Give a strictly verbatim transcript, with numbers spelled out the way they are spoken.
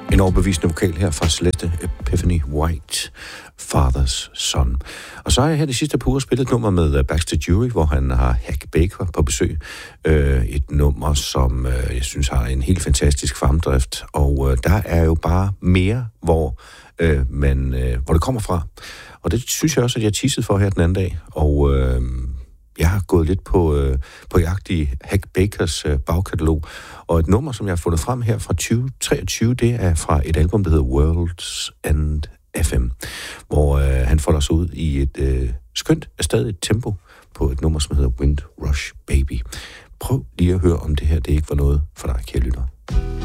En overbevisende vokal her fra Celeste Epiphany White, Father's Son. Og så har jeg her det sidste par uger spillet et nummer med Baxter Jury, hvor han har Hack Baker på besøg. Øh, et nummer, som øh, jeg synes har en helt fantastisk fremdrift. Og øh, der er jo bare mere, hvor, øh, man, øh, hvor det kommer fra. Og det synes jeg også, at jeg teasede for her den anden dag. Og øh, jeg har gået lidt på, øh, på jagt i Hack Bakers øh, bagkatalog. Og et nummer, som jeg har fundet frem her fra tyve treogtyve, det er fra et album, der hedder World's End F M, hvor øh, han folder sig ud i et øh, skønt, stadig tempo på et nummer, som hedder Wind Rush Baby. Prøv lige at høre, om det her det ikke var noget for dig, kære lytter.